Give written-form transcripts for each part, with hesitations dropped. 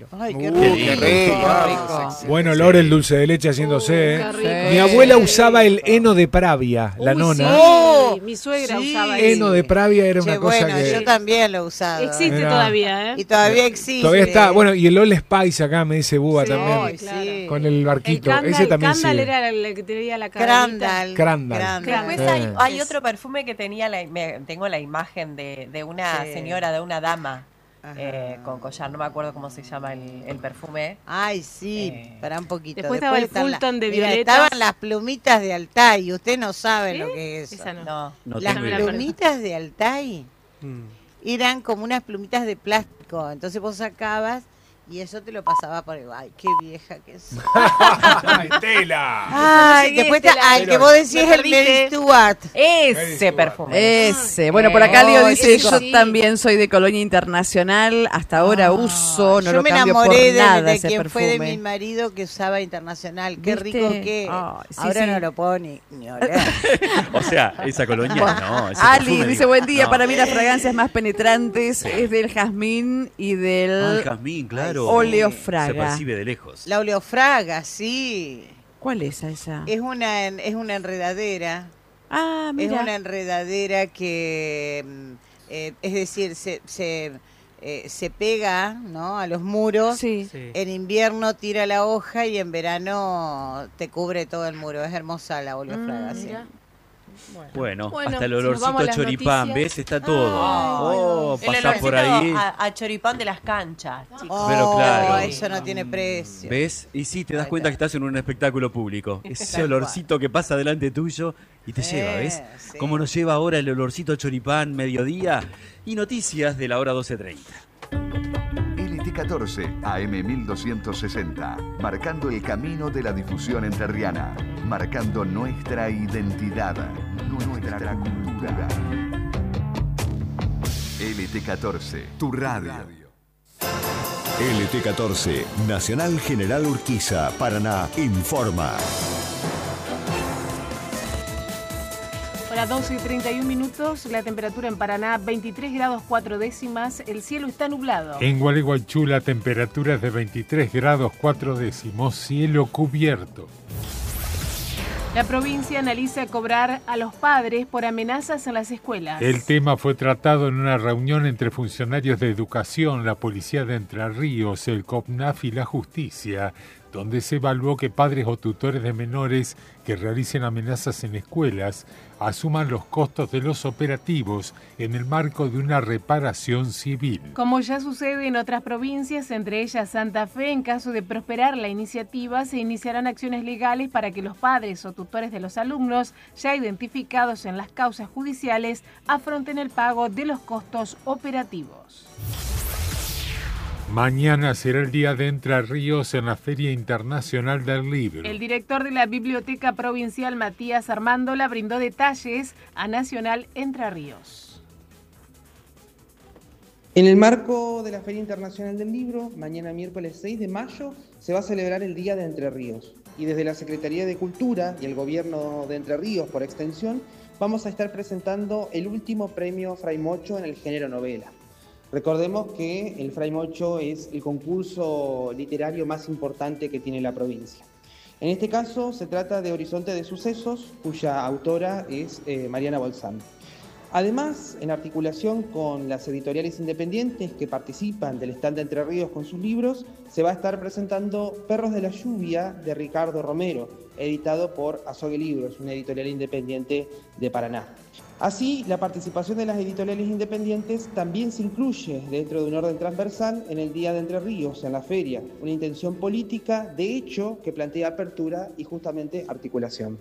Ay, qué Qué rico. Buen olor el dulce de leche haciéndose, qué rico. Mi abuela usaba el heno de Pravia, la nona. Sí, mi suegra usaba Heno de Pravia era una Che, cosa bueno, que... yo también lo he usado. Existe Era- todavía, Y todavía existe. Todavía está, bueno, y el All Spice acá me dice Búa Sí. también, Ay, Claro. sí. con el barquito. El Ese también Candal sigue. era el que tenía la cadenita. Crandall. Crandall. Después Sí. hay otro perfume que tenía, tengo la imagen de una Sí. señora, de una dama Ajá. con collar, no me acuerdo cómo se llama el perfume. Ay, sí, para un poquito. Después estaba el están Fulton de Mira, violetas. estaban las plumitas de Altai. Usted no sabe lo que es eso. Esa no. No. No Las tengo idea. plumitas de Altai Mm. eran como unas plumitas de plástico. Entonces vos sacabas y eso te lo pasaba por el... Ay, qué vieja que es. ¡Ay, tela! Ay, llegué, después Estela. el que vos decís Me es el perdiste. Mary Stuart. Ese perfume. Ese. Bueno, por acá Leo dice, chico. yo también soy de Colonia Internacional, hasta ahora uso, no Yo lo me cambio por enamoré nada de ese quien perfume. fue de mi marido que usaba Internacional. Qué ¿Viste? rico que... Ay, sí, Ahora sí. no lo puedo ni oler. O sea, esa colonia no. ese Ali perfume, dice, digo, buen día, no. para mí las fragancias más penetrantes es del jazmín y Ah, el del jazmín, claro. oleofraga. Se percibe de lejos. La oleofraga, sí. ¿Cuál es esa? Es una enredadera. Ah, Es mira. una enredadera que, es decir, se pega, ¿no?, a los muros. Sí. En invierno tira la hoja y en verano te cubre todo el muro. Es hermosa la oleofraga, sí. Mira. Bueno, Bueno, hasta el si nos olorcito vamos a a las choripán, noticias. ¿ves? Está todo. Ay, Oh, El pasá olorcito por ahí. a choripán de las canchas, chicos. Oh, Pero claro. eso no tiene precio. ¿Ves? Y sí, te das Ahí cuenta que está. estás en un espectáculo público. Ese Tal olorcito que pasa delante tuyo y te lleva, ¿ves? Sí. Cómo nos lleva ahora el olorcito a choripán, mediodía y noticias de la hora 12:30. LT14 AM 1260, marcando el camino de la difusión entrerriana, marcando nuestra identidad, nuestra cultura. LT14, tu radio. LT14, Nacional General Urquiza, Paraná, informa. Hola, 12:31, la temperatura en Paraná 23 grados 4 décimas, el cielo está nublado. En Gualeguaychú la temperatura es de 23 grados 4 décimos, cielo cubierto. La provincia analiza cobrar a los padres por amenazas en las escuelas. El tema fue tratado en una reunión entre funcionarios de educación, la Policía de Entre Ríos, el COPNAF y la Justicia, donde se evaluó que padres o tutores de menores que realicen amenazas en escuelas asuman los costos de los operativos en el marco de una reparación civil. Como ya sucede en otras provincias, entre ellas Santa Fe, en caso de prosperar la iniciativa, se iniciarán acciones legales para que los padres o tutores de los alumnos ya identificados en las causas judiciales afronten el pago de los costos operativos. Mañana será el día de Entre Ríos en la Feria Internacional del Libro. El director de la Biblioteca Provincial, Matías Armándola, brindó detalles a Nacional Entre Ríos. En el marco de la Feria Internacional del Libro, mañana miércoles 6 de mayo, se va a celebrar el Día de Entre Ríos. Y desde la Secretaría de Cultura y el Gobierno de Entre Ríos, por extensión, vamos a estar presentando el último premio Fray Mocho en el género novela. Recordemos que el Fray Mocho es el concurso literario más importante que tiene la provincia. En este caso se trata de Horizonte de Sucesos, cuya autora es Mariana Bolzán. Además, en articulación con las editoriales independientes que participan del stand de Entre Ríos con sus libros, se va a estar presentando Perros de la Lluvia de Ricardo Romero, editado por Azogue Libros, una editorial independiente de Paraná. Así, la participación de las editoriales independientes también se incluye dentro de un orden transversal en el Día de Entre Ríos, en la feria, una intención política, de hecho, que plantea apertura y justamente articulación.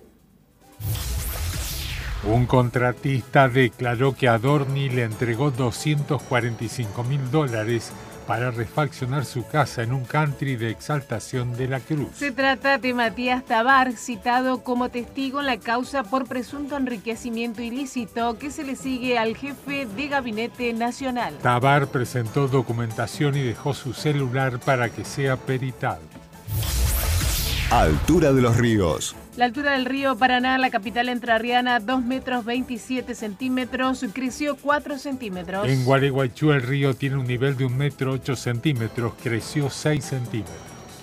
Un contratista declaró que Adorni le entregó $245.000 para refaccionar su casa en un country de Exaltación de la Cruz. Se trata de Matías Tabar, citado como testigo en la causa por presunto enriquecimiento ilícito que se le sigue al jefe de Gabinete Nacional. Tabar presentó documentación y dejó su celular para que sea peritado. Altura de los Ríos. La altura del río Paraná, la capital entrerriana, 2 metros 27 centímetros, creció 4 centímetros. En Gualeguaychú el río tiene un nivel de 1 metro 8 centímetros, creció 6 centímetros.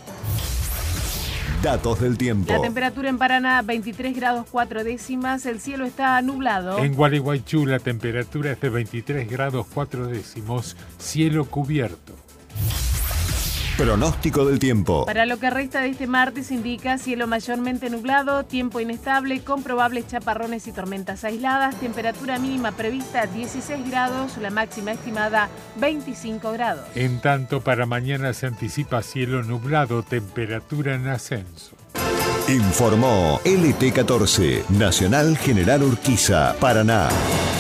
Datos del tiempo. La temperatura en Paraná, 23 grados 4 décimas, el cielo está nublado. En Gualeguaychú la temperatura es de 23 grados 4 décimos, cielo cubierto. Pronóstico del tiempo. Para lo que resta de este martes indica cielo mayormente nublado, tiempo inestable, con probables chaparrones y tormentas aisladas, temperatura mínima prevista 16 grados, la máxima estimada 25 grados. En tanto, para mañana se anticipa cielo nublado, temperatura en ascenso. Informó LT14, Nacional General Urquiza, Paraná.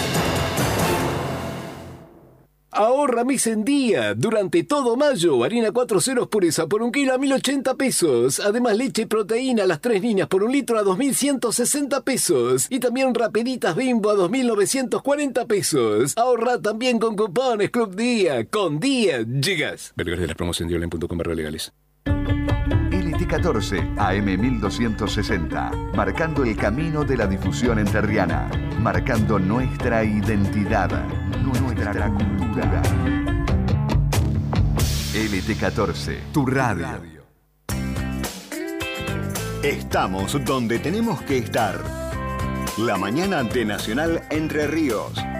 Ahorra mes en día. Durante todo mayo, harina 4 ceros pureza por 1 kilo a 1.080 pesos. Además, leche y proteína a las 3 líneas por 1 litro a 2.160 pesos. Y también rapeditas Bimbo a 2.940 pesos. Ahorra también con cupones Club Día. Con Día llegas. Vergara de la promoción de online.com/legales. LT14 AM 1260, marcando el camino de la difusión entrerriana, marcando nuestra identidad, nuestra cultura. LT14, tu radio. Estamos donde tenemos que estar. La mañana de Nacional Entre Ríos.